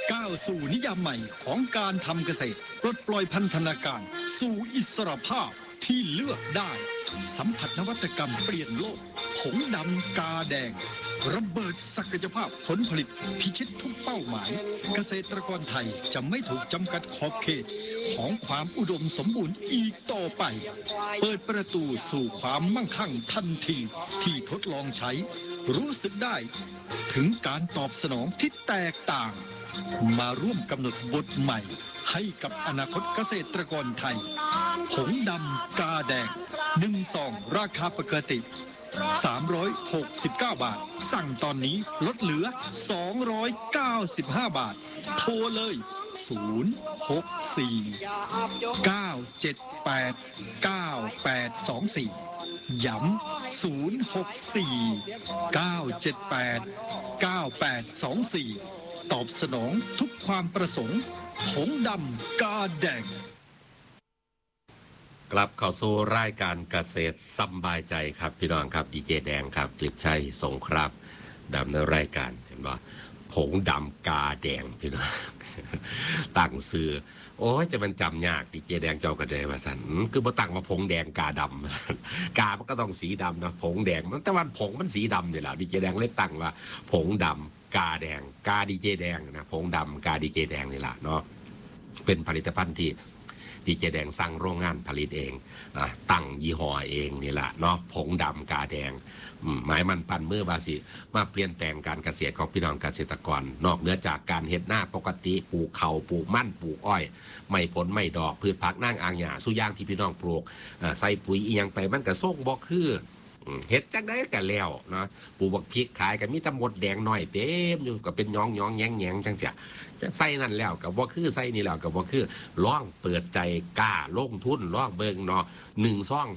ก้าวสู่นิยามใหม่ของการทำเกษตรปลดปล่อยพันธนาการสู่อิสรภาพที่เลือกได้สัมผัสนวัตกรรมเปลี่ยนโลกผงดำกาแดงระเบิดศักยภาพผลผลิตพิชิตทุกเป้าหมายเกษตรกรไทยจะไม่ถูกจำกัดขอบเขตของความอุดมสมบูรณ์อีกต่อไปเปิดประตูสู่ความมั่งคั่งทันทีที่ทดลองใช้รู้สึกได้ถึงการตอบสนองที่แตกต่างมาร่วมกำหนดบทใหม่ให้กับอนาคตเกษตรกรไทยผงดำกาแดง1 ซองราคาปกติ369 บาทสั่งตอนนี้ลดเหลือ295 บาทโทรเลย064 978 9824ย้ำ064 978 9824ตอบสนองทุกความประสงค์ผงดำกาแดงกลับเข้าสู่รายการเกษตรสบายใจครับพี่น้องครับดีเจแดงครับกฤษชัยสงครับดำในรายการเห็นว่าผงดำกาแดงพี่น้องตั้งซื้อโอ้ยจะมันจำยากดีเจแดงเจ้ากระเดว่าสันคือมาตั้งมาผงแดงกาดำกามันก็ต้องสีดำนะผงแดงมันแต่วันผงมันสีดำเนี่ยแหละดีเจแดงเลยตั้งว่าผงดำกาแดงกาดีเจแดงนะผงดำกาดีเจแดงนี่แหละเนาะเป็นผลิตภัณฑ์ที่ดีเจแดงสั่งโรงงานผลิตเองตั้งยี่ห้อเองนี่แหละเนาะผงดำกาแดงหมายมันปั่นมือบาสิมาเปลี่ยนแปลงการเกษตรของพี่น้องเกษตรกรนอกเหนือจากการเฮ็ดหน้าปกติปลูกเขาปลูกมั่นปลูกอ้อยไม่ผลไม่ดอกพืชผักนั่งอ่างหญ้าสุย่างที่พี่น้องปลูกใส่ปุ๋ยอีหยังไปมันก็ส่งบ่คือเฮ็ดจังได้ก็แล้วเนาะปลูกบักพริกขายก็มีแต่หมดแดงน้อยเต็มอยู่ก็เป็นย้องๆแยงๆจังเสียใส่นั่นแล้วก็บ่คือใส่นี่แล้วก็บ่คือลองเปิดใจกล้าลงทุนลองเบิ่งเนาะ1 ซอง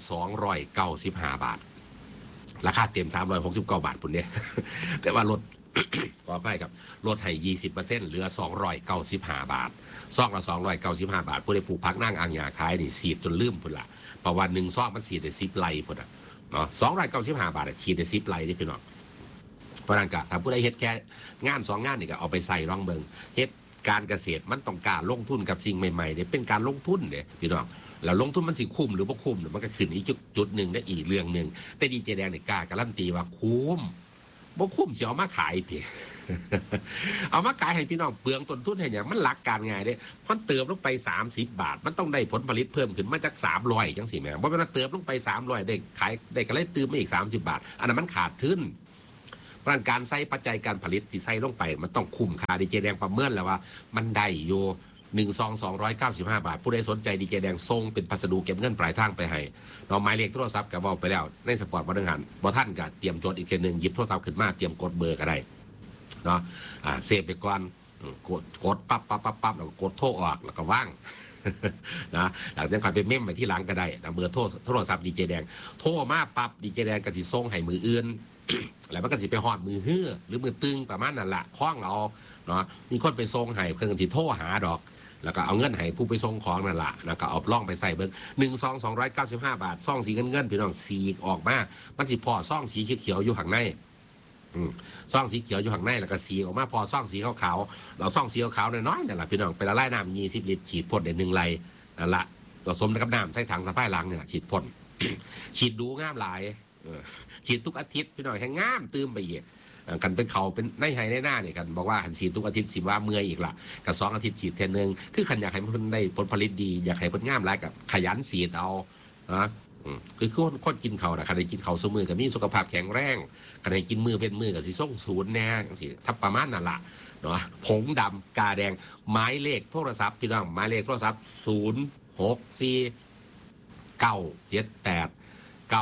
295 บาทราคาเต็ม369 บาทพุ่นเด้แต่ว่าลด ขออภัยครับลดให้ 20% เหลือ295 บาทซองละ295 บาทผู้ใดปลูกผักนั่งอ่างหญ้าขายนี่สีดจนลืมพุ่นล่ะเพราะว่า1 ซองมันสีดได้10 ไร่พุ่นน่ะเนาะ295 บาทขีดได้10 ไร่นี่พี่น้องเพราะนั้นก็ถ้าผู้ใดเฮ็ดแค่งาน2 งานนี่ก็เอาไปใส่ลองเบิ่งเฮ็ดการเกษตรมันต้องการลงทุนกับสิ่งใหม่ๆเนี่ยเป็นการลงทุนเนี่ยพี่น้องแล้วลงทุนมันสิคุ้มหรือบ่คุ้มมันก็ขึ้นอีกจุดหนึ่งได้อีกเรื่องหนึ่งแต่ดีเจแดงเนี่ยกล้าการันตีว่าคุ้มบ่คุ้มสิเอามาขายติ เอามาขายให้พี่น้องเปลืองต้นทุนให้หยังมันหลักการง่ายเด้มันเติมลงไป30 บาทมันต้องได้ผลผลิตเพิ่มขึ้นมาจาก300จังซี่แม่บ่แม่นเติมลงไป300ได้ขายได้ก็เลยเติมมาอีก30 บาทอันนั้นมันขาดทุนเพราะการใส่ปัจจัยการผลิตที่ใส่ลงไปมันต้องคุ้มค่าดีเจแดงประเมินแล้วว่ามันได้อยู่1 ซอง295 บาทผู้ใดสนใจดีเจแดงส่งเป็นพัสดุเก็บเงินปลายทางไปให้เราหมายเลขโทรศัพท์ก็เว้าไปแล้วในสปอร์ตบ่ได้หันบ่ทันก็เตรียมจดอีกทีนึงหยิบโทรศัพท์ขึ้นมาเตรียมกดเบอร์ก็ได้เนาะเซฟไปก่อนกดปั๊บแล้วก็กดโทรออกแล้วก็ว่างนะหลังจากนั้นไปเมมไปที่หลังก็ได้นะเบอร์โทรศัพท์ดีเจแดงโทรมาปั๊บดีเจแดงก็สิส่งให้มืออื่นแล้วมันก็สิไปฮอดมือฮื้อหรือมือตึงประมาณนั้นล่ะคล้องเอาเนาะมีคนไปส่งให้เพิ่นก็สิโทรหาดอกแล้วก็เอาเงินให้ผู้ไปส่งของนั่นล่ะแล้วก็เอาล่องไปใส่เบิ่ง1 ซอง295 บาทซองสีเงินพี่น้องสีออกมามันสิพอซองสีเขียวๆอยู่ข้างในซองสีเขียวอยู่ข้างในแล้วก็สีออกมาพอซองสีขาวๆเราซองสีขาวๆน้อยๆนั่นล่ะพี่น้องไปละลายน้ำ20 ลิตรฉีดพ่นได้1 ไร่นั่นล่ะผสมกับน้ำใส่ถังสะพายหลังเนี่ยฉีดพ่น ฉีดดูงามหลายฉีดทุกอาทิตย์พี่น้องให้งามตื่มไปอีกกันเป็นเขาเป็นในไฮในหน้าเนี่ยกันบอกว่าหันฉีดทุกอาทิตย์สิว่าเมื่อยอีกละกับ2 อาทิตย์ฉีดเท่านึงคือขันอยากให้มันได้ผลผลิตดีอยากให้ผลงามหลายกับขยันฉีดเอานะคือคนกินเขาแต่ขันได้กินเขาสมือกับมีสุขภาพแข็งแรงขันได้กินมือเป็นมือกับสีส้มศูนย์แน่สิทับประมาณนั่นละเนาะผงดำกาแดงหมายเลขโทรศัพท์พี่น้องหมายเลขโทรศัพท์064 978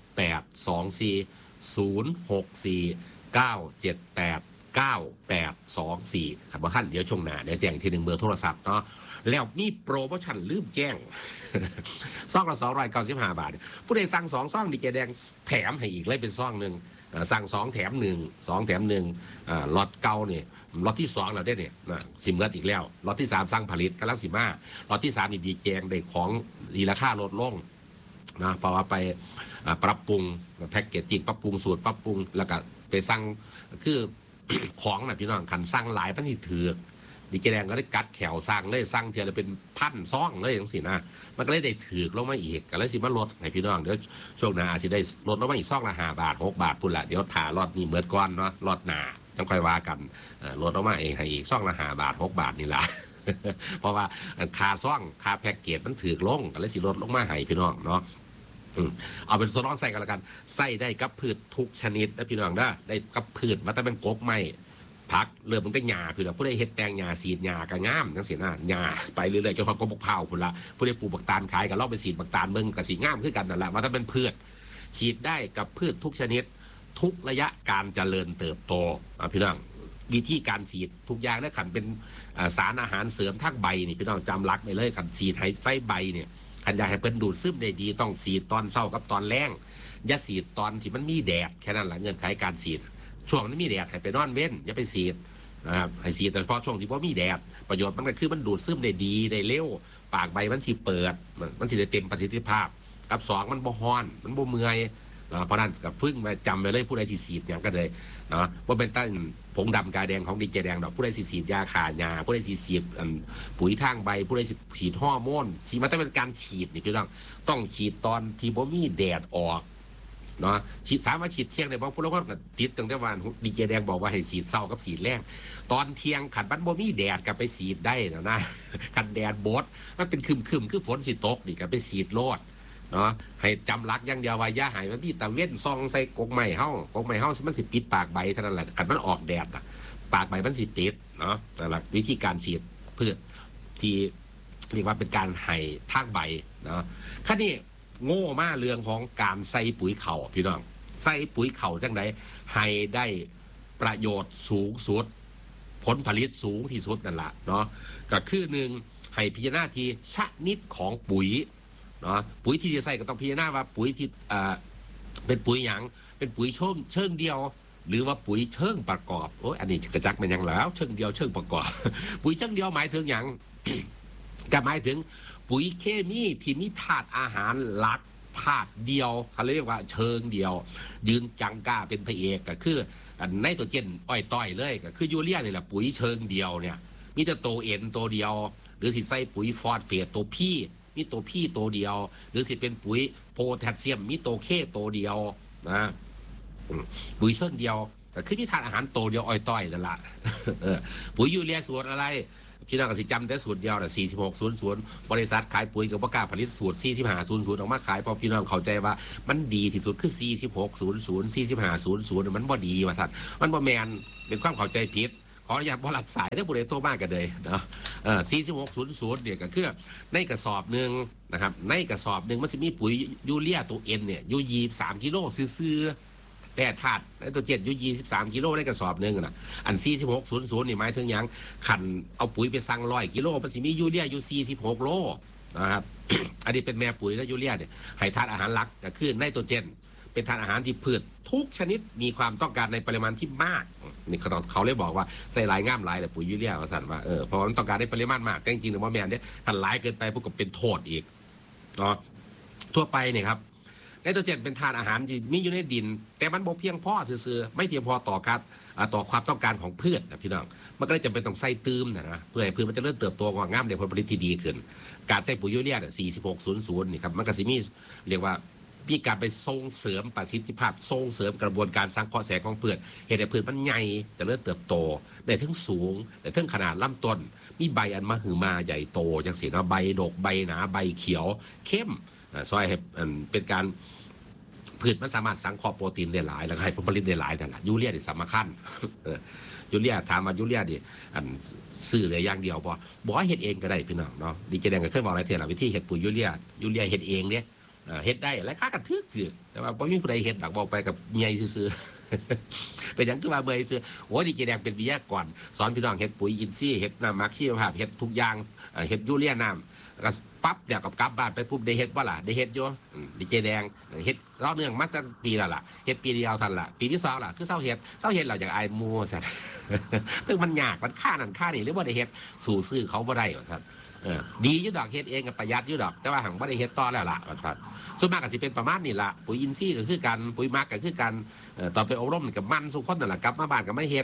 9824 ครับว่าท่านเดี๋ยวช่วงหน้าเดี๋ยวแจ้งที1เบอร์โทรศัพท์เนาะแล้วมีโปรโมชั่นลืมแจ้งซองละ295 บาทผู้ใดสั่ง2 ซองดีเจแดงแถมให้อีกเลยเป็นซองนึงสั่ง2 แถม 1 2 แถม 1ล็อตเก่านี่ล็อตที่2แล้วได้เนี่ยสิเมิดอีกแล้วล็อตที่3สั่งผลิตกำลังสิมาล็อตที่3นี่ดีแจงได้ของดีราคาลดลงนะเพราะว่าไปปรับปรุงแพ็กเกจจิ้งปรับปรุงสูตรปรับปรุงแล้วก็ไปสั่งคือ ของนะพี่น้องคันสั่งหลายมันสิถือดีเจแดงก็ได้กัดแขวสั่งเลยสั่งเทียละเป็นพันซ่องเลยอย่างสินะมันก็เลยได้ถือลงมาอีกก็เลยสิมาลดให้พี่น้องเดี๋ยวช่วงหน้าอาจจะได้ลดลงมาอีกซ่องละ5 บาท 6 บาทพุ่นละเดี๋ยวถ่ารอดนี่เมื่อก่อนเนาะรอดหน้าจังค่อยว่ากันลดลงมาเองให้อีกซ่องละ5 บาท 6 บาทนี่แหละ เพราะว่าค่าซ่องค่าแพ็กเกจมันถือลงก็เลยสิลดลงมาให้พี่น้องเนาะเอาเป็นทดลองใส่กันแล้วกันใส่ได้กับพืชทุกชนิดนะพี่น้องได้กับพืชว่าแต่เป็นกกไม้ผักเริ่มมันเป็นหญ้าพี่น้องผู้ใดเฮ็ดแปลงหญ้าสีดหญ้าก็งามจังซี่นะหญ้าไปเรื่อยๆจนพอกบกเผาพุ่นละผู้ใดปลูกบักตาลขายก็ลองไปสีดบักตาลเบิ่งก็สิงามคือกันนั่นแหละว่าถ้าเป็นพืชฉีดได้กับพืชทุกชนิดทุกระยะการเจริญเติบโตพี่น้องวิธีการฉีดทุกอย่างได้ขันเป็นสารอาหารเสริมทั้งใบนี่พี่น้องจำรักไปเลยขันฉีดให้ไส้ใบเนี่ยขันอยากให้เพิ่นดูดซึมได้ดีต้องฉีดตอนเช้ากับตอนแรงอย่าฉีดตอนที่มันมีแดดแค่นั้นแหละเงื่อนไขการฉีดช่วงนั้นมีแดดให้ไปนอนเว้นอย่าไปฉีดนะครับให้ฉีดแต่เฉพาะช่วงที่ว่ามีแดดประโยชน์มันก็คือมันดูดซึมได้ดีได้เร็วปากใบมันสิเปิดมันสิได้เต็มประสิทธิภาพกับสองมันบ่ฮ้อนมันบ่เมื่อยเพราะนั้นกับพึ่งมาจำไปเลยผู้ใดฉีดอย่างก็เลยนะว่าเป็นตั้งผงดำกาแดงของดีเจแดงดอกผู้ใดฉีดยาขาหญ้าผู้ใดฉีดปุ๋ยทางใบผู้ใดฉีดฮอร์โมนสีมันต้องเป็นการฉีดนี่พี่น้องต้องฉีดตอนที่บ่มีแดดออกเนาะฉีดสามารถฉีดเที่ยงได้บางผู้ละคนก็ติดตั้งแต่วันดีเจแดงบอกว่าให้ฉีดเช้ากับฉีดแรงตอนเที่ยงขันบันบ่มีแดดกับไปฉีดได้นะขันแดดบดมันเป็นคึมคือฝนสิตกนี่กับไปฉีดโลดเนาะให้จำรักอย่างเดียวว่าอย่าหายมันมีตะเว้นซองใส่กกไม้เฮมันสิปิดปากใบเท่านั้นแหละขันมันออกแดดปากใบมันสิติดเนาะนั่นแหละวิธีการฉีดเพื่อที่เรียกว่าเป็นการให้ทางใบเนาะขั้นนี้โง่มากเรื่องของการใส่ปุ๋ยเข่าพี่น้องใส่ปุ๋ยเข่าจังไดให้ได้ประโยชน์สูงสุดผลผลิตสูงที่สุดนั่นแหละเนาะก็คือหนึ่งให้พิจารณาทีชนิดของปุ๋ยเนาะปุ๋ยที่จะใส่ก็ต้องพิจารณาว่าปุ๋ยที่เป็นปุ๋ยหยังเป็นปุ๋ยเชิงเดียวหรือว่าปุ๋ยเชิงประกอบโอ้ยอันนี้กระจักมันยังแล้วเชิงเดียวเชิงประกอบ ปุ๋ยเชิงเดียวหมายถึงหยัง ก็หมายถึงปุ๋ยเคมีที่มีธาตุอาหารหลักธาตุเดียวเขาเรียกว่าเชิงเดียวยืนจังก้าเป็นพระเอกก็คือไนโตรเจนอ้อยต้อยเลยก็คือยูเรียนี่แหละปุ๋ยเชิงเดียวเนี่ยมีแต่ตัวเอ็นตัวเดียวหรือสิใส่ปุ๋ยฟอสเฟตตัวพี่มีตัวพี่ตัวเดียวหรือสิเป็นปุ๋ยโพแทสเซียมมีตัวเคตัวเดียวนะปุ๋ยเชิงเดียวก็คือมีธาตุอาหารตัวเดียวอ้อยต้อยนั่นแหละปุ๋ยยูเรียส่วนอะไรพี่น้องก็สิจำแต่สูตรเดียวน่ะ4600บริษัทขายปุ๋ยกับประกาศผลิตสูตร4500ออกมาขายพอพี่น้องเข้าใจว่ามันดีที่สุดคือ4600 4500มันบ่ดีว่าซั่นมันบ่แม่นเป็นความเข้าใจผิดขออนุญาตบ่รับสายเด้อผู้ใดโทรมาก็เลยเนาะ4600เนี่ยก็คือในกระสอบนึงนะครับในกระสอบนึงมันสิมีปุ๋ยยูเรียตัว N เนี่ยอยู่23กิโลซื่อแร่ธาตุตัว7อยู่23กิโลในกระสอบนึงน่ะอัน4600นี่หมายถึงหยังขันเอาปุ๋ยไปสั่ง100กิโลมันสิมียูเรียอยู่46โลนะครับ อันนี้เป็นแม่ปุ๋ยและยูเรียเนี่ยให้ธาตุอาหารหลักก็คือไนโตรเจนเป็นธาตุอาหารที่พืชทุกชนิดมีความต้องการในปริมาณที่มากนี่เขาเลยบอกว่าใส่หลายง่ามหลายแต่ปุ๋ยยูเรียว่าสั่นว่าเพราะมันต้องการในปริมาณมากแต่จริงๆหรือว่าแม่เนี่ยถ้าหลายเกินไปพวกก็เป็นโทษอีกเนาะทั่วไปเนี่ยครับไนโตรเจนเป็นธาตุอาหารที่มีอยู่ในดินแต่มันบ่เพียงพอซื่อๆไม่เพียงพอต่อความต้องการของพืชนะพี่น้องมันก็เลยจำเป็นต้องใส่ตื้มนะเพื่อให้พืชมันจะเริ่มเติบโตงอกงามได้ผลผลิตที่ดีขึ้นการใส่ปุ๋ยยูเรีย4600นี่ครับมันก็สิมีเรียกว่ามีการไปส่งเสริมประสิทธิภาพส่งเสริมกระบวนการสังเคราะห์แสงของพืชเห็นให้พืชมันใหญ่จะเริ่มเติบโตได้ทั้งสูงได้ทั้งขนาดลำต้นมีใบอันมหึมาใหญ่โตจังสินะใบดกใบหนาใบเขียวเข้มซอยให้เป็นการพืชมันสามารถสังเคราะห์โปรตีนได้หลายแล้วให้ผลผลิตได้หลายนั่นแหละยูเรียนี่สำคัญยูเรียถามว่ายูเรียดิซื้อเลยอย่างเดียวบอกให้เฮ็ดเองก็ได้พี่น้องเนาะดีเจแดงก็เคยบอกอะไรเท่าไหร่วิธีเฮ็ดปุ๋ยยูเรียเฮ็ดเองเนี่ยเฮ็ดได้และค่ากระทึกจืดแต่ว่าบ่มีผู้ใดเฮ็ดดอกบอกไปกับเมียซื่อๆเป็นอย่างที่ว่าเมื่อยซื่อโอ้ดีเจแดงเป็นวิทยากรสอนพี่น้องเฮ็ดปุ๋ยอินทรีย์เฮ็ดน้ำหมักชีวภาพเฮ็ดทุกอย่างเฮ็ดยูเรียน้ำก็ปั๊บเดี๋ยวกับกลับบ้านไปปุ๊บได้เฮ็ดบ่ล่ะได้เฮ็ดอยู่ดีเจแดงเฮ็ดรอบเนื่องมาสักปีแล้วล่ะเฮ็ดปีเดียวทันล่ะปีที่2ล่ะคือเศร้าเฮ็ดเราอยากอายหมู่ซั่นซึ่งมันยากมันค่านั่นค่านี่หรือบ่ได้เฮ็ดสู่ซื้อเขาบ่ได้ว่าซั่นดีอยู่ดอกเฮ็ดเองกับประหยัดอยู่ดอกแต่ว่าหังบ่ได้เฮ็ดต่อแล้วล่ะว่าซั่นส่วนมากก็สิเป็นประมาณนี้ล่ะปุ๋ยอินทรีย์ก็คือกันปุ๋ยหมักก็คือกันตอนไปอบรมกับมันสุคนนั่นล่ะกลับมาบ้านก็ไม่เฮ็ด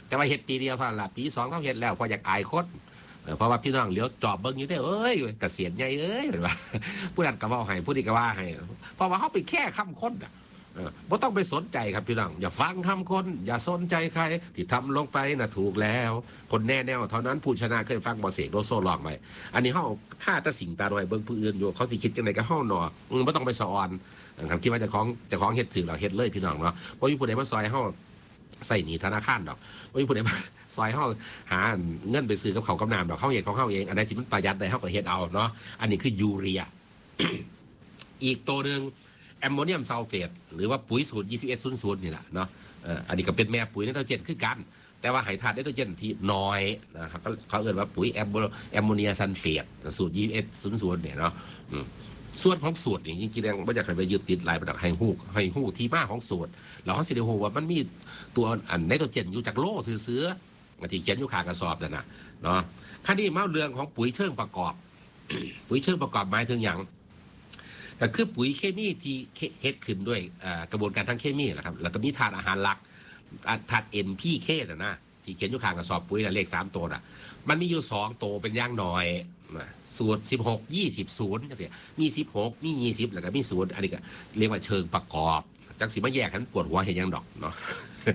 แต่ว่าเฮ็ดปีเดียวเท่านั้นล่ะปี2เขาเฮ็ดแล้วพออยากอายคนเพราะว่าพี่น้องเหลียวจอบเบิ่งอยู่เด้เอ้ยเกษียณใหญ่เอ้ยเห็นป่ะผู้นั้นก็เว้าให้ผู้นี้ก็ว่าให้เพราะว่าเขาไปแค่คำคนอ่ะไม่ต้องไปสนใจครับพี่น้องอย่าฟังคำคนอย่าสนใจใครที่ทำลงไปน่ะถูกแล้วคนแน่แน่เท่านั้นผู้ชนะเคยฟังบอเสกโลโซลองไหมอันนี้เขาฆ่าแต่สิ่งตาดอยเบิ่งผู้อื่นอยู่เขาสิคิดจังไดก็เฮาหนอไม่ต้องไปสอนครับคิดว่าจะของเฮ็ดสื่อเราเฮ็ดเลยพี่น้องเนาะเพราะมีผู้ใดมาซอยเฮาใส่หนีธนาคารดอกว่ามีผู้ใดมาซอยเฮาหาเงินไปซื้อกับเขากำนำดอกเขาเฮ็ดของเขาเองอันใดสิมันประหยัดได้เฮาก็เฮ็ดเอาเนาะอันนี้คือยูเรีย อีกตัวหนึ่งแอมโมเนียมซัลเฟตหรือว่าปุ๋ยสูตร2100นี่แหละเนาะอันนี้ก็เป็นแม่ปุ๋ยไนโตรเจนคือกันแต่ว่าไฮธาตุไนโตรเจนที่น้อยนะครับเขาเรียกว่าปุ๋ยแอมโมเนียซัลเฟตสูตร2100เนี่ยเนาะส่วนของสูตรนี่จริงๆแล้วไม่อยากให้ไปยึดติดลายประดับให้หู้ที่มาของสูตรเราเขาสิเดโฮว่ามันมีตัวอันไนโตรเจนอยู่จากโล่เสือที่เขียนอยู่ข้างกระสอบนั่นนะเนาะคดีมาเรื่องของปุ๋ยเชิงประกอบ ปุ๋ยเชิงประกอบหมายถึงอย่างก็คือปุ๋ยเคมีที่เฮ็ดขึ้นด้วยกระบวนการทางเคมีนะครับแล้วก็มีธาตุอาหารหลักธาตุ NPK นะที่เขียนอยู่ข้างกระสอบปุ๋ยนะเลข3ตัวน่ะมันมีอยู่2ตัวเป็นอย่างน้อยสูตร16 20 0จังซี่มี16มี20แล้วก็มี0อันนี้ก็เรียกว่าเชิงประกอบจังสิมาแยกกันปวดหัวเห็นยังดอกเนาะ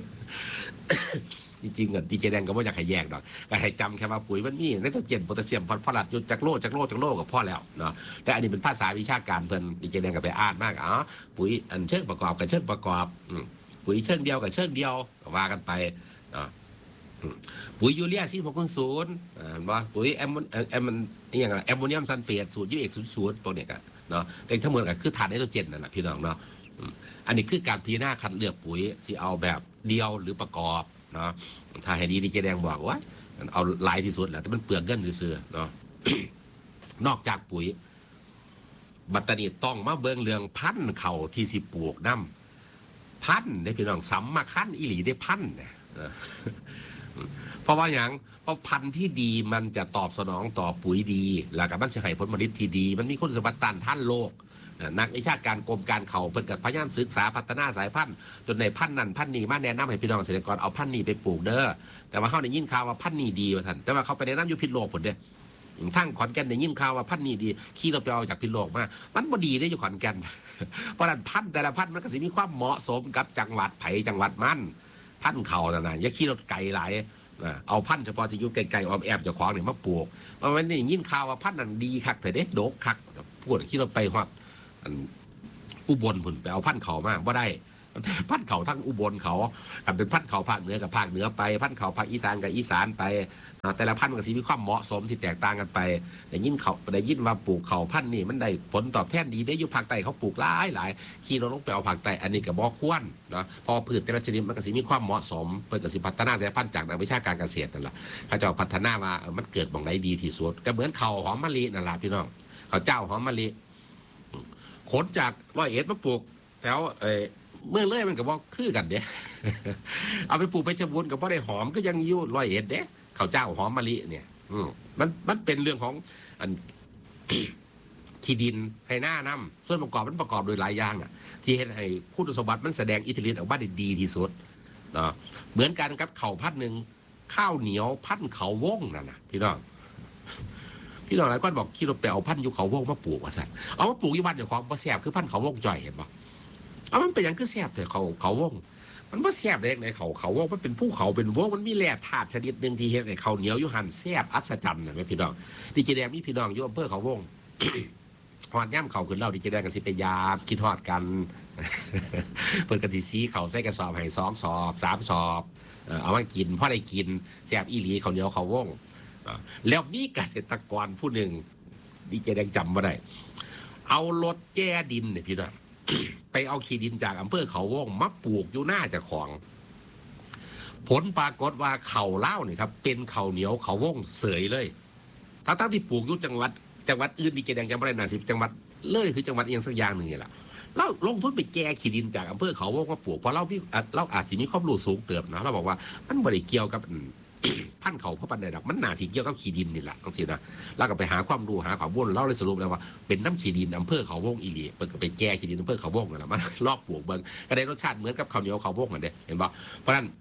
จริงๆอ่ะดีเจแดงก็ไม่อยากให้แยกดอกก็ให้จำแค่ว่าปุ๋ยมันมีไนโตรเจนโพแทสเซียมฟอสฟอรัสอยู่จากโลก็พอแล้วเนาะแต่อันนี้เป็นภาษาวิชาการเพิ่นดีเจแดงก็ไปอ่านมากปุ๋ยอันเชิงประกอบกับเชิงประกอบปุ๋ยเชิงเดียวกับเชิงเดียวว่ากันไปเนาะปุ๋ยยูเรีย1600ว่าปุ๋ยแอมโมเนียมซัลเฟตสูตร2100ตัวเนี้ยก็เนาะแต่ทั้งหมดก็คือธาตุไนโตรเจนนั่นแหละพี่น้องเนาะอันนี้คือการพิจารณาคัดเลือกปุ๋ยสิเอาแบบเดียวหรือประกอบเนาะถ้าให้ดีเจแดงบอกว่าเอาหลายที่สุดแหละแต่มันเปลืองเงินซื่อๆเนาะ นอกจากปุ๋ยบัตตานีต้องมาเบิ่งเรื่องพันธุ์เข่าที่สิปลูกน้ำพันธุ์ได้พี่น้องสำมาคัญอีหลีได้พันธุ์เนี่ย เพราะว่าอย่างเพราะพันธุ์ที่ดีมันจะตอบสนองต่อปุ๋ยดีแล้วก็มันจะให้ผลผลิตที่ดีมันมีคุณสมบัติต้านทานโรคนักวิชาการกรมการเข่าเพิ่นกับพยายามศึกษาพัฒนาสายพันธุ์จนในพันธุ์นั้นพันธุ์นี้มาแนะนำให้พี่น้องเกษตรกรเอาพันธุ์นี้ไปปลูกเด้อแต่ว่าเขาได้ยินข่าวว่าพันธุ์นี้ดีว่าท่านแต่ว่าเขาไปแนะนำอยู่พิษโลกผลเด้ทั้งขอนแก่นได้ยินข่าวว่าพันธุ์นี้ดีขี่เราไปเอาจากพิษโลกมามันบ่ดีได้อยู่ขอนแก่น เพราะนั้นพันธุ์แต่ละพันธุ์มันก็สิมีความเหมาะสมกับจังหวัดไผ่จังหวัดมันพันธุ์เข่าน่ะนะอย่าขี่รถไกลหลายเอาพันธุ์เฉพาะที่อยู่ไกลๆออมแอบเจ้าของเนี่ยมาปลูกเพราะมันได้ยินข่าวว่าพันธุ์นั้นดีคักแต่เด็ดโดกคักพูดขี่รถไปฮอดอุบลผุนไปเอาพันธุ์เขามาบ่ได้พันธุ์เขาทั้งอุบลเขากับเป็นพันธุ์เขาภาคเหนือกับภาคเหนือไปพันธุ์เขาภาคอีสานกับอีสานไปแต่ละพันธุ์ก็สิมีความเหมาะสมที่แตกต่างกันไปได้ยินว่าปลูกเขาพันธุ์นี่มันได้ผลตอบแทนดีได้อยู่ภาคใต้เขาปลูกหลายขี่รถลงไปเอาภาคใต้อันนี้ก็บ่ควรนะพอพืชแต่ละชนิดมันก็สิมีความเหมาะสมเพื่อก็สิพัฒนาสายพันธุ์จากนักวิชาการเกษตรนั่นแหละเขาจะพัฒนาว่ามันเกิดบ่งใดดีที่สุดก็เหมือนเขาหอมมะลินั่นแหละพี่น้องเขาเจ้าหอมมะลิขนจาก101มาปลูกแถวเมื่อเลยมันก็บอกคือกันเด้ เอาไปปลูกไปชบุญกับพ่อได้หอมก็ยังอยู่101เด้เขาเจ้าหอมมะลิเนี่ยมันเป็นเรื่องของอัน ที่ดินให้หน้าน้ำส่วนประกอบมันประกอบโดยหลายอย่างที่เห็นให้คุณสมบัติมันแสดงอิทธิฤทธิ์ออกมาได้ดีที่สุดเหมือนกันกับเข่าพันธุ์หนึ่งข้าวเหนียวพันธุ์เขาวงนั่นนะพี่น้องหลายคนบอกคิดว่าไปเอาพันธุ์อยู่เขาวงมาปลูกว่าสั่นเอามาปลูกอยู่บ้านเจ้าของบ่แซ่บคือพันธุ์เขาวงจ่อยเห็นป่ะเอามันเป็นอย่างคือแซ่บแต่เขาวงมันบ่แซ่บเลยในเขาวงมันเป็นภูเขาเป็นวงมันมีแร่ธาตุชนิดหนึ่งที่เห็นในเขาเหนียวอยู่หันแซ่บอัศจรรย์นะแม่พี่น้องดีเจแดงมีพี่น้องอยู่อำเภอเขาวง หอดย่ำเขาขึ้นเล่าดีเจแดงกันสิไปยามคิดทอดกัน เปิดกันสิซีเขาใส่กระสอบให้2 สอบ3 สอบเอามากินเพราะได้กินแซ่บอีหลีเขาเหนียวเขาวงแล้วมีเกษตรกรผู้หนึ่งดีเจแดงจำมาได้เอารถแก้ดินเนี่ยพี่น้อง ไปเอาขี้ดินจากอำเภอเขาวงมาปลูกอยู่หน้าเจ้าของ ผลปรากฏว่าเขาเล่าเนี่ยครับเป็นเขาเหนียวเขาวงเสยเลยทั้งที่ปลูกอยู่จังหวัดอื่นดีเจแดงจำไม่ได้นาน10 จังหวัดเลยคือจังหวัดเอียงสักอย่างหนึ่งนี่แหละเราลงทุนไปแก้ขี้ดินจากอำเภอเขาวงมาปลูกเพราะเราอาจจะมีความรู้สูงเติบนะเราบอกว่ามันไม่ได้เกี่ยวกับ พันธุ์เขาเพราะปันใดดอกมันหนาสีเกี่ยวกับขี้ดินนี่แหละต้องสินะแล้วก็ไปหาความรู้หาข้อมูลเราเลยสรุปแล้วว่าเป็นน้ำขี้ดินอำเภอเขาวงอีหลีเปิดก็ไปแก้ขี้ดินอำเภอเขาวงกันละมันลอกปลูกเบิ้งก็ได้รสชาติเหมือนกับข้าวเหนียวเขาวงกันเด้เห็นป่ะเพราะฉะนั้น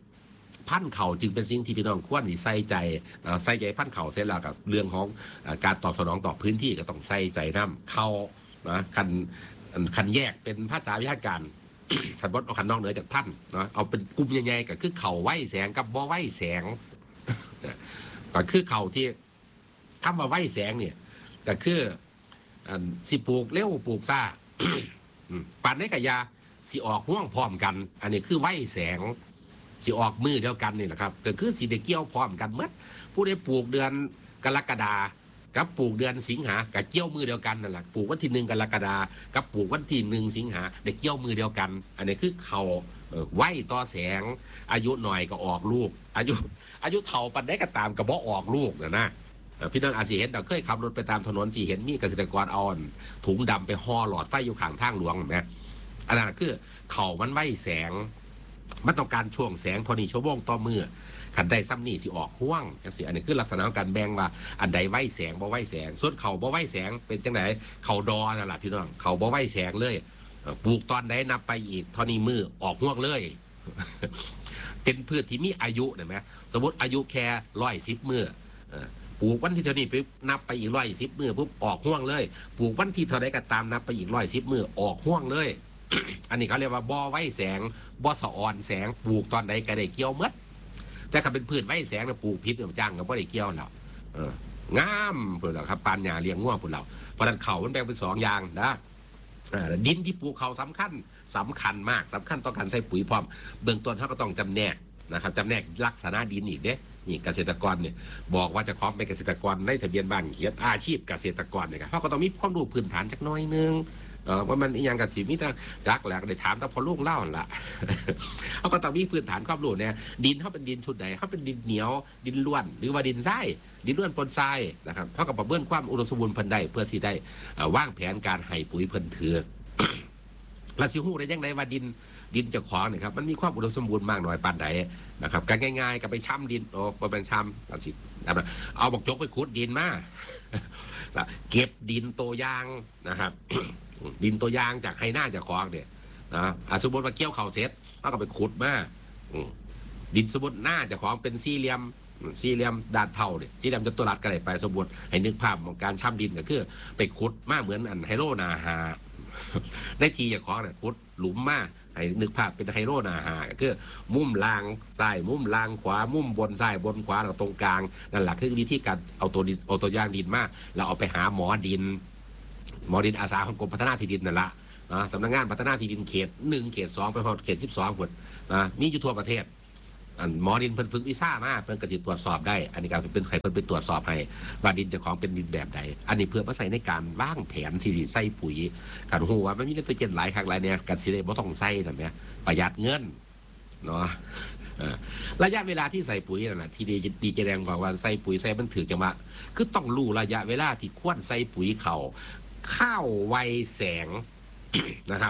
พันธุ์เขาจึงเป็นสิ่งที่พี่น้องควรใส่ใจใส่ใจพันธุ์เขาเสร็จแล้วกับเรื่องของการตอบสนองต่อพื้นที่ก็ต้องใส่ใจน้ำเขานะคันแยกเป็นภาษาวิชาการ สมมติเอาคันนอกเหนือจากพันธุ์นะเอาเป็นกลุ่มใหญ่ๆก็คือเขาไหวแสงกับบ่ไหวแสง ก็คือเขาที่คำว่าไหวแสงเนี่ยก็คือสิปลูกเร็วปลูกซ่า ป่านในกะยาสิออกห่วงพร้อมกัน อันนี้คือไหวแสงสิออกมือเดียวกันนี่แหละครับก็คือสิได้เกี่ยวพร้อมกันเมื่อผู้ได้ปลูกเดือนกรกฎากับปลูกเดือนสิงหากับเกี่ยวมือเดียวกันนั่นแหละปลูกวันที่1 กรกฎากับปลูกวันที่1 สิงหาได้เกี่ยวมือเดียวกัน อันนี้คือเขาไหวต่อแสงอายุหน่อยก็ออกลูกอายุเท่าปันได้ก็ตามกระบอกออกลูกนะพี่น้องอาจจะเห็นเราเคยขับรถไปตามถนนจีเห็นมีเกษตรกรเอาถุงดำไปห่อหลอดไฟอยู่ข้างทางหลวงเห็นไหมอันนั้นคือเขามันไหวแสงมันต้องการช่วงแสงเท่านี้ชั่วโมงต่อมือขันใดซ้ำนี่สิออกห่วงจังสิอันนี้คือลักษณะของการแบ่งว่าอันใดไหวแสงบ่ไหวแสงส่วนเขาบ่ไหวแสงเป็นจังไหนเขาดอนั่นแหละพี่น้องเขาบ่ไหวแสงเลยปลูกตอนใดนับไปอีกเท่านี้มือออกห่วงเลย เป็นพืชที่มีอายุเห็นไหมสมมติอายุแค่110 มื้อปลูกวันที่เท่านี้ไปนับไปอีก110 มื้อปุ๊บออกห่วงเลยปลูกวันที่เท่าใดก็ตามนับไปอีก110 มื้อออกห่วงเลย อันนี้เขาเรียกว่าบ่อไหวแสงบ่อสะออนแสงปลูกตอนใดก็ได้เกี่ยวมดแต่ถ้าเป็นพืชไหวแสงนะปลูกพิษจ้างก็บ่ได้เกี่ยวแล้วงามพุ่นแล้วครับปานหญ้าเลี้ยงงัวพุ่นแล้วเพราะนั้นเขามันแบ่งเป็น2 อย่างนะดินที่ปลูกเขาสำคัญมากสำคัญต่อการใส่ปุ๋ยพร้อมเบื้องต้นเขาก็ต้องจำแนกนะครับจำแนกลักษณะดินอีกเด้นี่เกษตรกรเนี่ยบอกว่าจะขอเป็นเกษตรกรในทะเบียนบ้านเขียนอาชีพเกษตรกรเนี่ยเขาก็ต้องมีความรู้พื้นฐานจักหน่อยนึงว่ามันอย่างกับสิมีแต่จักแหละได้ถามแต่พอลูกเล่าละ เขาก็ต้องมีพื้นฐานความรู้เนี่ยดินเขาเป็นดินชุดไหนเขาเป็นดินเหนียวดินล้วนหรือว่าดินทรายดินล้วนปนทรายนะครับเขาก็ประเมินความอุดมสมบูรณ์เพิ่นได้เพื่อสิได้วางแผนการให้ปุ๋ยเพิ่นเถือก และสิฮู้ได้ยังไงว่าดินเจ้าของเนี่ยครับมันมีความอุดมสมบูรณ์มากน้อยปานใดนะครับการง่ายๆก็ไปช้ำดินบ่เป็นช้ำเอาสิเอาบักจกไปขุดดินมา เก็บดินตัวอย่างนะครับ ดินตัวอย่างจากไฮหน้าจากคลองเนี่ยนะสมมติว่าเกี่ยวเข่าเสร็จเขาก็ไปขุดมาดินสมมติหน้าจากของเป็นสี่เหลี่ยมด้านเท่าเนี่ยสี่เหลี่ยมจัตุรัสก็ได้ไปสมมติให้นึกภาพของการช่ำดินก็คือไปขุดมาเหมือนอันไฮโลนาฮา ในทีจากของเนี่ยขุดหลุมมาให้นึกภาพเป็นไฮโลนาฮาก็คือมุมล่างซ้ายมุมล่างขวามุมบนซ้ายบนขวาแล้วตรงกลางนั่นแหละคือวิธีการเอาตัวอย่างดินมาแล้วเอาไปหาหมอดินอาสาของกรมพัฒนาที่ดินนั่นแหละสำนักงานพัฒนาที่ดินเขต1เขต2ไปพอเขต12คนมีอยู่ทั่วประเทศหมอดินเพิ่นฝึกวิซ่ามาเพิ่นกระสิตรวจสอบได้อันนี้ก็เป็นใครเพิ่นไปตรวจสอบให้ว่าดินเจ้าของเป็นดินแบบใดอันนี้เพื่อมาใส่ในการวางแผนที่ใส่ปุ๋ยการหูว่ามันมีไนโตรเจนหลายครั้งหลายเนี่ยการสิได้บ่ต้องใส่นั่นแหละประหยัดเงินเนาะระยะเวลาที่ใส่ปุ๋ยนั่นแหละที่ดีเจแดงบอกว่าใส่ปุ๋ยใส่มันถือจังหวะคือต้องรู้ระยะเวลาที่ควรใส่ปุ๋ยข้าวไวแสง นะครับ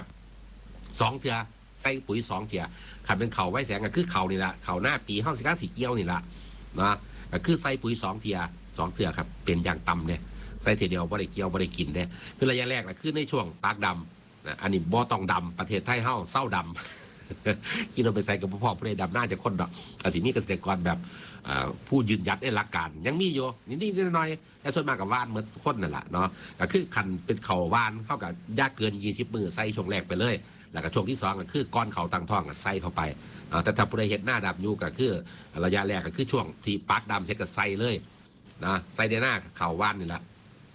2 เทื่อใส่ปุ๋ย2 เทื่อขันเป็นเขาไว้แสงก็คือเขานี่แหละเขาหน้าปีห้องสิก้าสีเกี้ยวนี่แหละนะก็คือใส่ปุ๋ย2 เทื่อครับเป็นอย่างต่ำเนี่ยใส่เทีเดียวบ่ได้เกี่ยวบ่ได้กินเนี่ยคือระยะแรกนะคือในช่วงปากดำนะอันนี้บ่ต้องดำประเทศไทยเฮาเศร้าดำ ที่เราไปใส่กับพ่อผู้ใดดำน่าจะคนดอกแต่สิ่งนี้เกษตรกรแบบผู้ยืนยัดในหลักการยังมีอยู่นิดๆหน่อยๆแต่ส่วนมากกับว่านเหมือนคนนั่นแหละเนาะก็คือคันเป็นเขาว่านเท่ากับยากเกิน20 มื้อใส่ช่วงแรกไปเลยแล้วก็ช่วงที่2ก็คือก้อนเขาตั้งท้องก็ใส่เข้าไปแต่ถ้าผู้ใดเห็นหน้าดำอยู่ก็คือระยะแรกก็คือช่วงที่ปักดำเสร็จก็ใส่เลยนะใส่ในหน้าเขาว่านนี่แหละ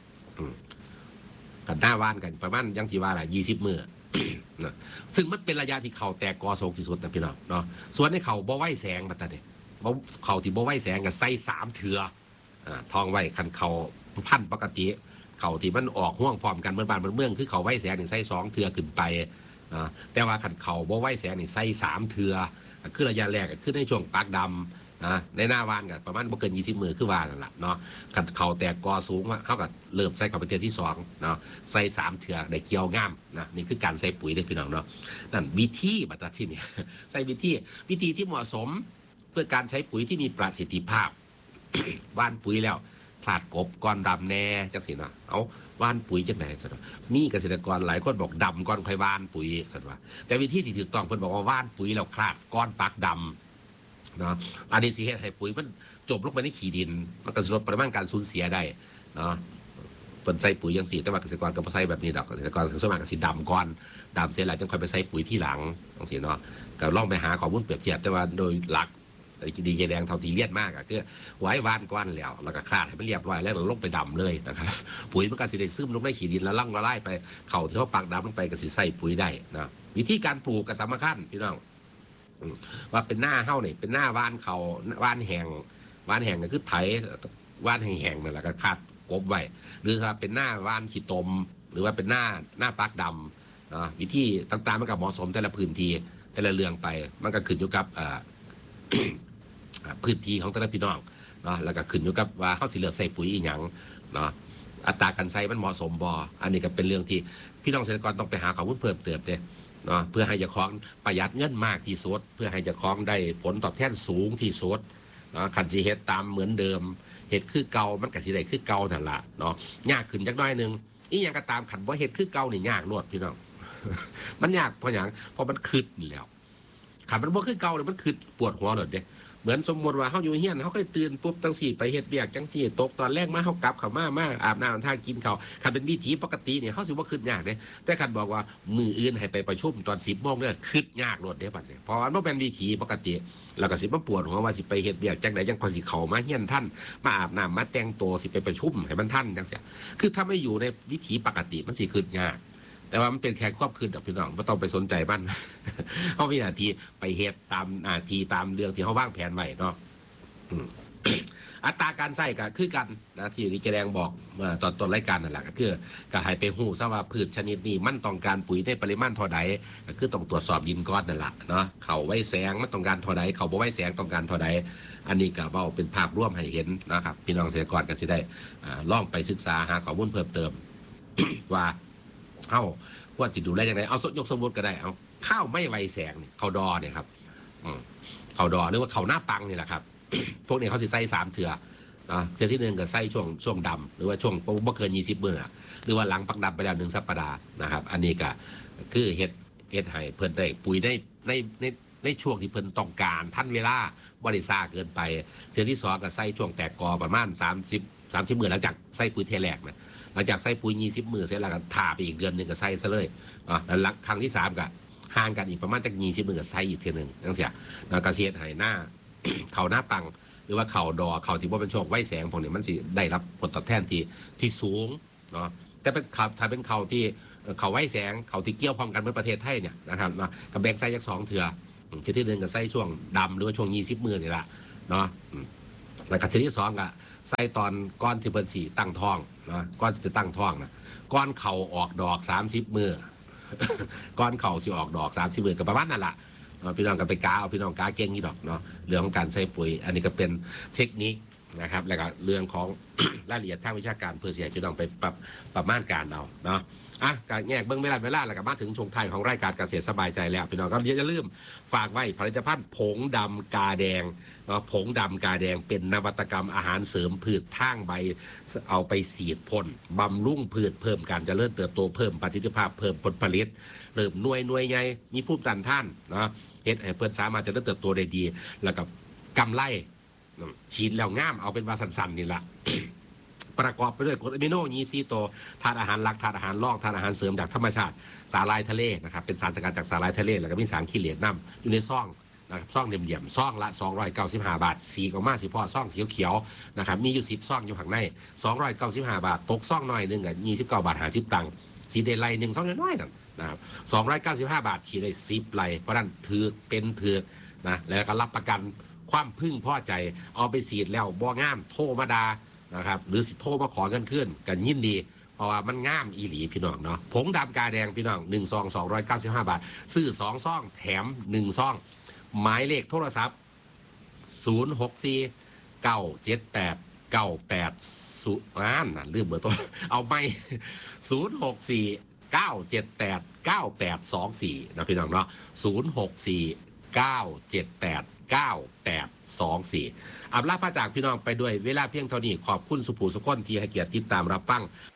กันหน้าว่านกันประมาณยังที่ว่าแหละ20 มื้อ นะซึ่งมันเป็นระยะที่เขาแตกกอโศกที่สุดนะพี่น้องเนาะส่วนในเขาบ่ไหวแสงมาแต่เนี่ยเขาที่บ่ไหวแสงก็ใส่3 เถื่อทองไหวคันเขาพันปกติเขาที่มันออกห่วงพร้อมกันเหมือนบ้านเหมือนเมืองคือเขาไหวแสงนี่ใส่2 เถื่อขึ้นไปแต่ว่าคันเขาบ่ไหวแสงนี่ใส่3 เถื่อคือระยะแรกก็คือในช่วงปากดำในหน้าวานกับประมาณบ่เกิน20 มื้อคือวานนั่นแหละเนาะคันเขาแตกกอสูงเท่ากับเริ่มใส่กับประเทศที่2เนาะใส่3 เถื่อได้เกี่ยวงามนะนี่คือการใส่ปุ๋ยได้พี่น้องเนาะนั่นวิธีบัตรที่นี่ ใส่วิธีที่เหมาะสมเพื่อการใช้ปุ๋ยที่มีประสิทธิภาพ ว่านปุ๋ยแล้วผาดกบก้อนดำแน่จังสินะเอาว่านปุ๋ยจังไหนสันมีเกษตรกรหลายคนบอกดำก้อนค่อยว่านปุ๋ยสันว่าแต่วิธีที่ถูกต้องเพิ่นบอกว่าว่านปุ๋ยแล้วคลาดก้อนปักดำเนาะอันนี้สิเฮ็ดให้ปุ๋ยมันจบลงไปในขี้ดินมันก็ลดปริมาณการสูญเสียได้เนาะเปิ้นใส่ปุ๋ยจังซี่แต่ว่าเกษตรกรก็บ่ใส่แบบนี้ดอกเกษตรกรส่วนมากก็สิดำก่อนดำเสร็จแล้วจึงค่อยไปใส่ปุ๋ยที่หลังจังซี่เนาะก็ลองไปหาข้อมูลเปรียบเทียบแต่ว่าโดยหลักดีเจแดงเท่าที่เลียนมากก็คือไว้วานก้อนแล้วก็คลาดให้มันเรียบร้อยแล้วลงไปดำเลยนะครับปุ๋ยมันก็สิได้ซึมลงในขี้ดินแล้วล่องละลายไปเข้าที่เขาปักดำลงไปก็สิใส่ปุ๋ยได้นะวิธีการปลูกก็สำคัญพี่น้องว่าเป็นหน้าเฮ้าเนี่ยเป็นหน้าว่านเขาว่านแห้งก็คือไถว่านแห้งๆนั่นแหละก็คาดกบไว้หรือครับเป็นหน้าว่านขี้ตมหรือว่าเป็นหน้าปักดำนะวิธีต่างๆมันก็เหมาะสมแต่ละพื้นที่แต่ละเรื่องไปมันก็ขึ้นอยู่กับพื้นที่ของแต่ละพี่น้องเนาะแล้วก็ขึ้นอยู่กับว่าเขาสิเลือกใส่ปุ๋ยอีหยังเนาะอัตราการใส่มันเหมาะสมบ่อันนี้ก็เป็นเรื่องที่พี่น้องเกษตรกรต้องไปหาข้อมูลเพิ่มเติมเด้เนาะเพื่อให้เจ้าของประหยัดเงินมากที่สุดเพื่อให้เจ้าของได้ผลตอบแทนสูงที่สุดเนาะคันสิเฮ็ดตามเหมือนเดิมเฮ็ดคือเก่ามันก็สิได้คือเก่านั่นล่ะเนาะยากขึ้นจักหน่อยนึงอีหยังก็ตามคันบ่เฮ็ดคือเก่านี่ยากโลดพี่น้อง มันยากเพราะหยังเพราะมันคิดนี่แล้วคันมันบ่คือเก่าเนี่ยมันคิดปวดหัวโลดเด้เหมือนสมมติว่าเขาอยู่เฮียนเขาเคยตื่นปุ๊บจังสี่ไปเฮ็ดเวียกจังสี่ตกตอนแรกมาเขากลับเขามาอาบน้ำท่ากินเขาคันเป็นวิถีปกติเนี่ยเขาสิว่าขึ้นยากเลยแต่คันบอกว่ามืออื่นให้ไปประชุมตอน10 โมงเนี่ยขึ้นยากโลดเด้บัดเนี่ยเพราะมันเป็นวิถีปกติแล้วก็สิมาปวดหัวว่าสิไปเฮ็ดเวียกจังไดจังพอสิเข้ามาเฮียนท่านมาอาบน้ำมาแต่งตัวสิไปประชุมให้มันท่านจังเสียคือถ้าไม่อยู่ในวิถีปกติมันสิขึ้นยากแต่ว่ามันเป็นแค่ควบคืนกับพี่น้องไม่ต้องไปสนใจมันเขามีหน้าที่ไปเฮ็ดตามหน้าที่ตามเรื่องที่เขาวางแผนไว้เนาะอัตราการใส่ก็คือกันนะที่ดิเจแดงบอกเมื่อตอนต้นรายการนั่นแหละก็คือก็ให้ไปหู้ซะว่าพืชชนิดนี้มันต้องการปุ๋ยในปริมาณเท่าใดก็คือต้องตรวจสอบดินก้อนนั่นแหละเนาะเขาไว้แสงมันต้องการเท่าใดเขาบ่ไว้แสงต้องการเท่าใดอันนี้ก็เว้าเป็นภาพร่วมให้เห็นนะครับพี่น้องเกษตรกรก็สิได้ลองไปศึกษาหาข้อมูลเพิ่มเติม ว่าเอ้าควรจะดูแลยังไงเอายกสมมติก็ได้เอาข้าวไม่ไวแสงข้าวดอเนี่ยครับข้าวดอหรือว่าข้าวหน้าปังนี่แหละครับ พวกนี้เขาสิใส่3 เถื่อเถื่อที่1ก็ใส่ช่วงดำหรือว่าช่วงบ่เกิน20 มื้อหรือว่าหลังปักดำไปแล้ว1 สัปดาห์นะครับอันนี้ก็คือเฮ็ดให้เพิ่นได้ปุ๋ยในช่วงที่เพิ่นต้องการทันเวลาบ่ได้ซ่าเกินไปเถื่อที่2ก็ใส่ช่วงแตกกอประมาณ30 มื้อหลังจากใส่ปุ๋ยเทแรกนะหลังจากใส่ปุ๋ย20 มื้อเสร็จแล้วก็ถ่าไปอีกเดือนนึงก็ใส่ซะเลยแล้วครั้งที่3ก็ห่างกันอีกประมาณจาก20 มื้อก็ใส่อีกเทื่อนึงจังซี่แล้วก็เฮ็ดให้หน้า เขาหน้าปังหรือว่าเขาดอเขาที่ว่าเป็นโชคไว้แสงพวกนี้มันสิได้รับผลตอบแทนที่สูงเนาะแต่เป็นเขาถ้าเป็นเขาที่เขาไว้แสงเขาที่เกี่ยวข้องกันเมื่อประเทศไทยเนี่ยนะครับกับแบ่งไส้จาก2 เถื่อที่1ก็ไส้ช่วงดำหรือว่าช่วง20 มื้อนี่แหละเนาะแล้วก็ที่2ก็ไส้ตอนก้อนที่เพิ่นสีตั้งท้องนะก้อนจะตั้งท้องนะก้อนเข่าออกดอก30 มื้อ ก้อนเข่าสิออกดอก30 มื้อก็ประมาณนั่นแหละพี่น้องกันไปกาเอาพี่น้องกาเก่งนี่ดอกเนาะเรื่องของการใส่ปุ๋ยอันนี้ก็เป็นเทคนิคนะครับแล้วก็เรื่องของ รายละเอียดทางวิชาการเพื่อเสียพี่น้องไปประมาณการเอาเนาะการแยกเบื้องเวลาแล้วก็มาถึงช่วงท้ายของรายการเกษตรสบายใจแล้วพี่น้องก็อย่าลืมฝากไว้ผลิตภัณฑ์ผงดำกาแดงเนาะผงดำกาแดงเป็นนวัตกรรมอาหารเสริมพืชทางใบเอาไปสีดพ่นบำรุงพืชเพิ่มการเจริญเติบโตเพิ่มประสิทธิภาพเพิ่มผลผลิตเริ่มหน่วยใหญ่มีภูมิต้านทานเนาะเฮ็ดให้เพื่อนสามารถจะเติบโตได้ดีแล้วกับกำไรฉีดแล้วง่ามเอาเป็นวาสันๆนี่ละ ประกอบไปด้วยกรดอะมิโน24 ตัวธาตุอาหารหลักธาตุอาหารรองธาตุอาหารเสริมจากธรรมชาติสาหร่ายทะเลนะครับเป็นสารสกัดจากสาหร่ายทะเลแล้วก็มีสารขี้เหร่น้ำอยู่ในซองนะครับซองเหลี่ยมๆซองละ295 บาทสีออกมาสิพ่อซองสีเขียวนะครับมีอยู่10 ซองอยู่ข้างใน295 บาทตกซองหน่อยนึงอ่ะ29 บาท50 ตังค์สีเดลไล1 ซองน้อยๆนั่นนะครับ295 บาทฉีดได้10 ไลเพราะนั้นถือเป็นถือนะแล้วก็รับประกันความพึ่งพอใจเอาไปฉีดแล้วบ่งามโทรมาดานะครับหรือสิโทรมาขอกันขึ้นกันยินดีเพราะว่ามันง่ามอีหลีพี่น้องเนาะผงดำกาแดงพี่น้อง1 ซอง295 บาทซื้อ2 ซองแถม1 ซองหมายเลขโทรศัพท์064 978 98นั่นลืมเบอร์ตัวเอาไม่064 978 9824นะพี่น้องเนาะ064 978 9824อำลาพระจากพี่น้องไปด้วยเวลาเพียงเท่านี้ขอบคุณสุภูสุขคนที่ให้เกียรติติดตามรับฟัง